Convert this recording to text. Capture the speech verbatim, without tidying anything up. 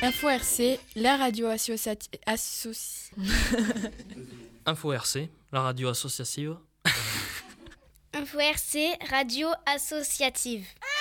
Info R C, la radio associative. Associ... Info R C, la radio associative. Info R C, radio associative.